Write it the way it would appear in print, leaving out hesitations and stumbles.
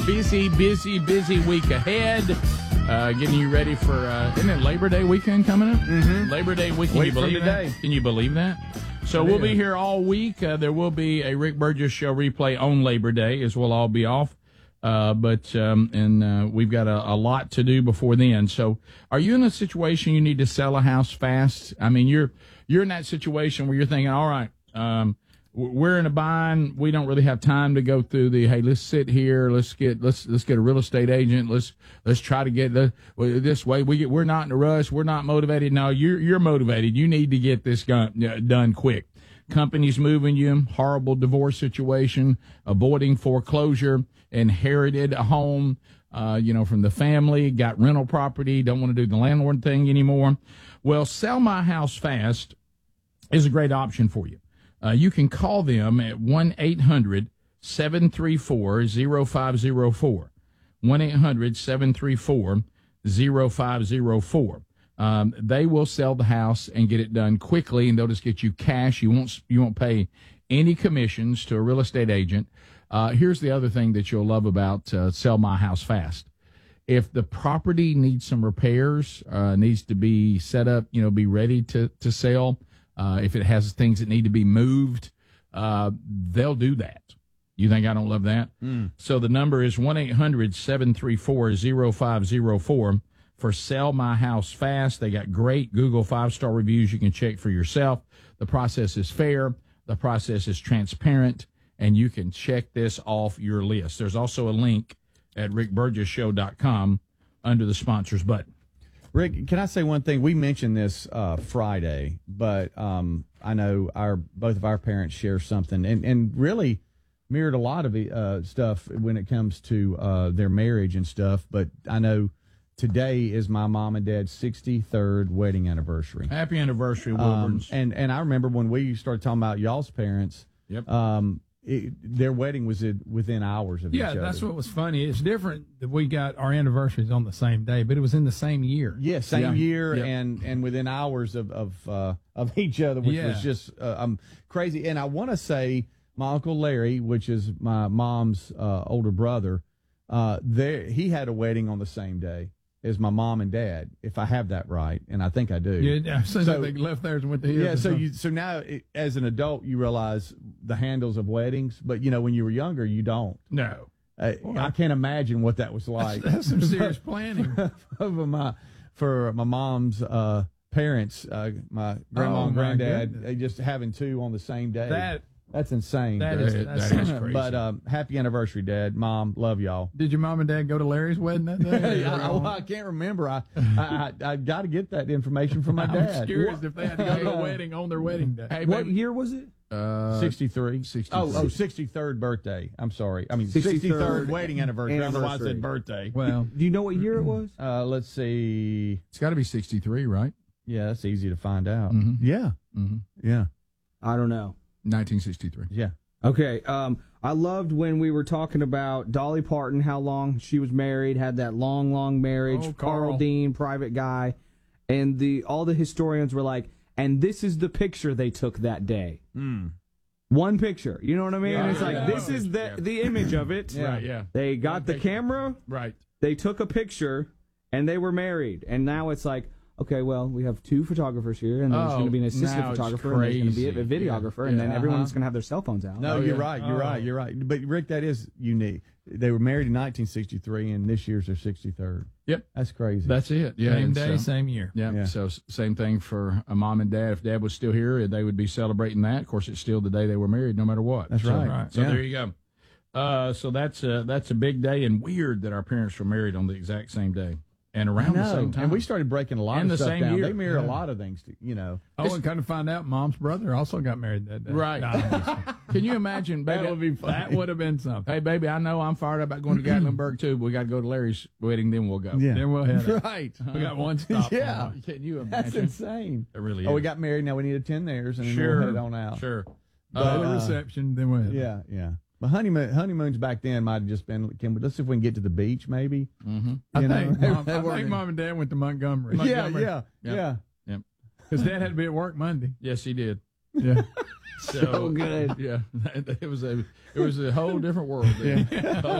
Busy week ahead. Getting you ready for, isn't it Labor Day weekend coming up? Mm-hmm. Labor Day weekend. Wait for today. Can you believe that? So we'll be here all week. There will be a Rick Burgess Show replay on Labor Day, as we'll all be off. But we've got a lot to do before then. So are you in a situation you need to sell a house fast? I mean, you're in that situation where you're thinking, all right, we're in a bind. We don't really have time to go through hey, let's sit here. Let's get a real estate agent. Let's try to get this way. We're not in a rush. We're not motivated. No, you're motivated. You need to get this done quick. Companies moving you, horrible divorce situation, avoiding foreclosure, inherited a home, from the family, got rental property, don't want to do the landlord thing anymore. Well, Sell My House Fast is a great option for you. You can call them at 1-800-734-0504. 1-800-734-0504. They will sell the house and get it done quickly, and they'll just get you cash. You won't pay any commissions to a real estate agent. Here's the other thing that you'll love about Sell My House Fast. If the property needs some repairs, needs to be set up, be ready to sell, if it has things that need to be moved, they'll do that. You think I don't love that? So the number is 1-800-734-0504 for Sell My House Fast. They got great Google 5-star reviews you can check for yourself. The process is fair. The process is transparent, and you can check this off your list. There's also a link at rickburgessshow.com under the sponsors button. Rick, can I say one thing? We mentioned this Friday, but I know both of our parents share something and really mirrored a lot of stuff when it comes to their marriage and stuff. But I know today is my mom and dad's 63rd wedding anniversary. Happy anniversary, Wilburns. And I remember when we started talking about y'all's parents. Yep. Their wedding was within hours of each other. Yeah, that's what was funny. It's different that we got our anniversaries on the same day, but it was in the same year. Yeah, same year and within hours of each other, which was just crazy. And I want to say my Uncle Larry, which is my mom's older brother, he had a wedding on the same day as my mom and dad, if I have that right, and I think I do. Yeah, so they left theirs and went to his. Yeah, so now as an adult you realize the handles of weddings, but when you were younger you don't. No, I can't imagine what that was like. That's some serious planning for my mom's parents, my grandma and granddad, they just having two on the same day. That's insane. That is crazy. But happy anniversary, Dad, Mom, love y'all. Did your mom and dad go to Larry's wedding that day? I can't remember. I got to get that information from my dad. I'm curious if they had to go to a wedding on their wedding day. Hey, what year was it? 63. 63rd birthday. I'm sorry. I mean 63rd wedding anniversary. Otherwise I said birthday. Well, do you know what year it was? Let's see. It's got to be 63, right? Yeah, that's easy to find out. Mm-hmm. Yeah. Mm-hmm. Yeah. I don't know. 1963. Yeah. Okay. I loved when we were talking about Dolly Parton, how long she was married, had that long marriage. Oh, Carl Dean, private guy, and all the historians were like, and this is the picture they took that day. One picture. You know what I mean? Yeah, it's like this is the image of it. Yeah. Right. Yeah. They got the camera. Right. They took a picture, and they were married. And now it's like, okay, well, we have two photographers here, and there's going to be an assistant photographer, and there's going to be a videographer, and then everyone's going to have their cell phones out. No, you're right. You're right. But, Rick, that is unique. They were married in 1963, and this year's their 63rd. Yep. That's crazy. That's it. Yeah. Same day, same year. Yeah. So same thing for a mom and dad. If Dad was still here, they would be celebrating that. Of course, it's still the day they were married, no matter what. That's right. So there you go. So that's a big day, and weird that our parents were married on the exact same day. And around the same time. And we started breaking a lot in of the stuff same down. year. They mirror a lot of things, Oh, and kind of find out Mom's brother also got married that day. Right. Can you imagine, baby? That would be funny. That would have been something. Hey, baby, I know I'm fired up about going to Gatlinburg, too, but we got to go to Larry's wedding, then we'll go. Yeah. Then we'll head out. Right. We got one stop. Yeah. Can you imagine? That's insane. It really is. Oh, we got married. Now we need to attend theirs, and then we'll head on out. Sure. The reception, then we'll head out. Yeah. But honeymoons back then might have just been, let's see if we can get to the beach, maybe. Mm-hmm. I think Mom and Dad went to Montgomery. Yeah. Because Dad had to be at work Monday. Yes, he did. Yeah. So good. Yeah. It was a whole different world then. Yeah.